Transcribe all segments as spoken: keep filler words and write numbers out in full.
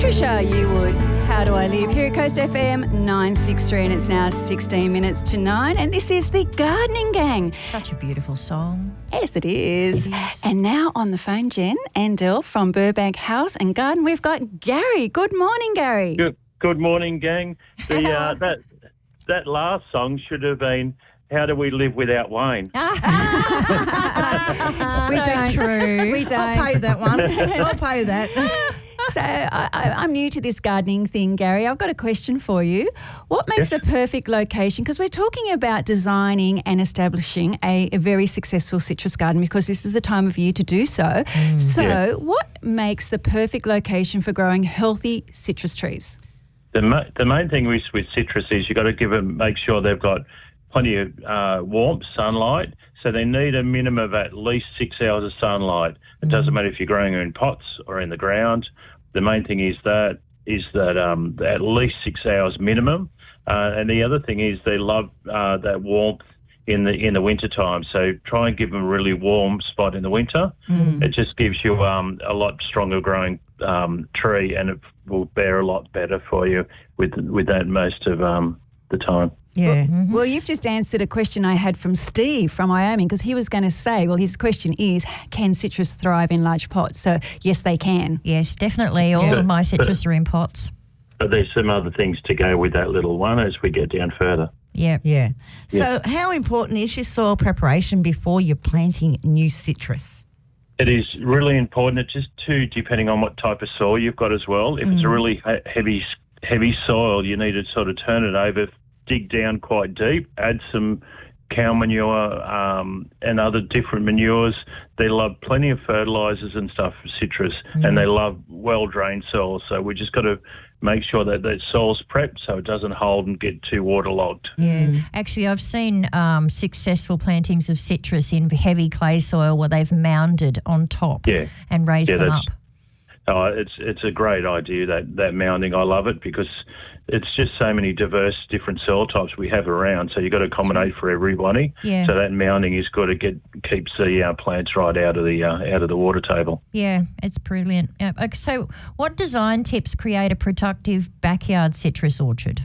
Trisha Yearwood, How Do I Live? Here at Coast F M nine sixty-three, and it's now sixteen minutes to nine, and this is the Gardening Gang. Such a beautiful song. Yes, it is. It is. And now on the phone, Jen and Del from Burbank House and Garden, we've got Gary. Good morning, Gary. Good, good morning, gang. The uh, that that last song should have been "How Do We Live Without Wayne." we So don't. true. We don't. I'll pay that one. I'll pay that. So I, I, I'm new to this gardening thing, Gary. I've got a question for you. What makes Yes. a perfect location? Because we're talking about designing and establishing a, a very successful citrus garden, because this is the time of year to do so. So Yeah. what makes the perfect location for growing healthy citrus trees? The ma- the main thing with, with citrus is you've got to give them, make sure they've got plenty of uh, warmth, sunlight. So they need a minimum of at least six hours of sunlight. It doesn't matter if you're growing them in pots or in the ground. The main thing is that is that um, at least six hours minimum. Uh, and the other thing is they love uh, that warmth in the in the winter time. So try and give them a really warm spot in the winter. Mm. It just gives you um, a lot stronger growing um, tree, and it will bear a lot better for you with with that most of um, the time. Yeah. Well, you've just answered a question I had from Steve from Wyoming, because he was going to say, well, his question is, can citrus thrive in large pots? So, yes, they can. Yes, definitely. All Yeah. of my citrus are in pots. But there's some other things to go with that little one as we get down further. Yeah. Yeah. Yeah. So how important is your soil preparation before you're planting new citrus? It is really important. It's just too, depending on what type of soil you've got as well. If it's a really he- heavy heavy soil, you need to sort of turn it over, dig down quite deep, add some cow manure um, and other different manures. They love plenty of fertilisers and stuff for citrus, and they love well-drained soil. So we just got to make sure that that soil's prepped so it doesn't hold and get too waterlogged. Yeah. Actually, I've seen um, successful plantings of citrus in heavy clay soil where they've mounded on top Yeah. and raised Yeah, them up. that's- Oh, it's it's a great idea, that, that mounding. I love it because it's just so many diverse different soil types we have around, so you've got to accommodate for everybody. Yeah. So that mounding is good. It get, keeps the uh, plants right out of the uh, out of the water table. Yeah, it's brilliant. Yeah. Okay, so what design tips create a productive backyard citrus orchard?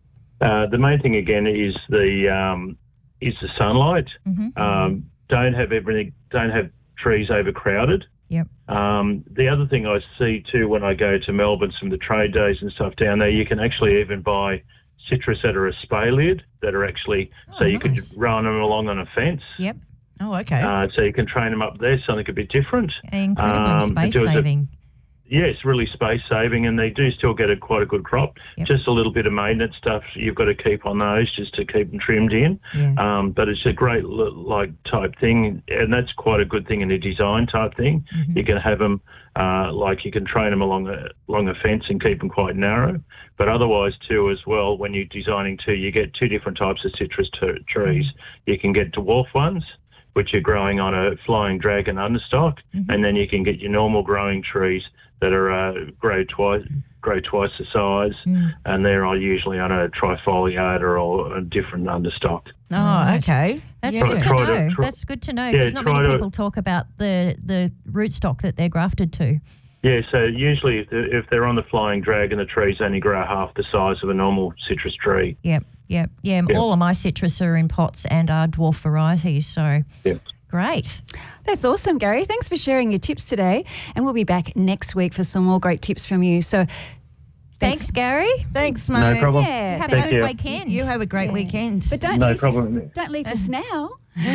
Uh, the main thing again is the um, is the sunlight. Mm-hmm. Um, don't have everything. Don't have trees overcrowded. Yep. Um, the other thing I see too when I go to Melbourne, some of the trade days and stuff down there, you can actually even buy citrus that are espaliered, that are actually, Oh, so you nice. could run them along on a fence. Yep. Oh, okay. Uh, so you can train them up there, something a bit different. Incredibly Um, space do it- saving. Yeah, it's really space saving, and they do still get a quite a good crop. Yep. Just a little bit of maintenance stuff you've got to keep on those just to keep them trimmed in. Yeah. Um, but it's a great li- like type thing, and that's quite a good thing in a design type thing. Mm-hmm. You can have them uh, like you can train them along a along a fence and keep them quite narrow. But otherwise too, as well, when you're designing too, you get two different types of citrus t- trees. Mm-hmm. You can get dwarf ones, which are growing on a flying dragon understock, Mm-hmm. and then you can get your normal growing trees that are uh, grow twice grow twice the size, Mm. and they're all usually on a trifoliata or a different understock. Oh, Right. okay. That's Yeah. good to Try to- know. try- That's good to know Yeah, because not many try to- people talk about the, the rootstock that they're grafted to. Yeah, so usually if they're, if they're on the flying dragon, the trees only grow half the size of a normal citrus tree. Yep, yep, yeah. Yeah. All of my citrus are in pots and are dwarf varieties, so Yeah. great. That's awesome, Gary. Thanks for sharing your tips today. And we'll be back next week for some more great tips from you. So Thanks, Gary. Thanks, mate. No problem. Yeah. Have Thank a good you. weekend. You have a great Yeah. weekend. But don't No leave problem. us, don't leave us now.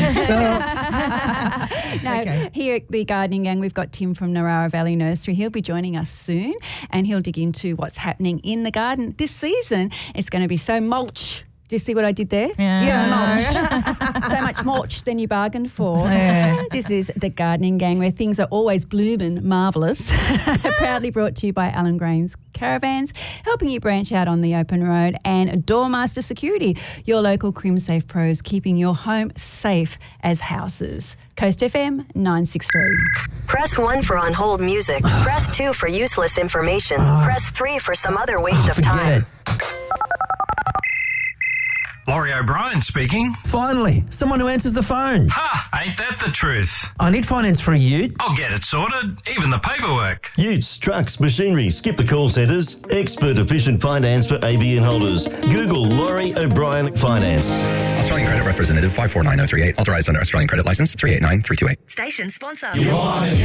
no, Okay. here at the Gardening Gang, we've got Tim from Narara Valley Nursery. He'll be joining us soon, and he'll dig into what's happening in the garden this season. It's going to be so mulch. Do you see what I did there? Yeah, So much mulch than you bargained for. Yeah. This is the Gardening Gang, where things are always blooming marvellous. Proudly brought to you by Alan Graham's Caravans, helping you branch out on the open road, and Doormaster Security, your local CrimSafe pros, keeping your home safe as houses. Coast F M nine sixty-three. Press one for on hold music. Press two for useless information. Press three for some other waste of time. Laurie O'Brien speaking. Finally, someone who answers the phone. Ha! Ain't that the truth? I need finance for a ute. I'll get it sorted, even the paperwork. Utes, trucks, machinery, skip the call centres. Expert efficient finance for A B N holders. Google Laurie O'Brien Finance. Australian Credit Representative five four nine zero three eight. Authorised under Australian Credit Licence three eight nine three two eight. Station sponsor.